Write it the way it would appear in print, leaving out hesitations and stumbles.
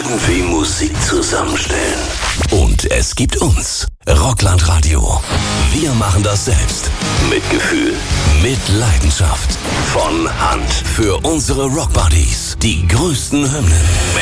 irgendwie Musik zusammenstellen. Und es gibt uns, Rockland Radio. Wir machen das selbst. Mit Gefühl, mit Leidenschaft. Von Hand. Für unsere Rockbuddies. Die größten Hymnen.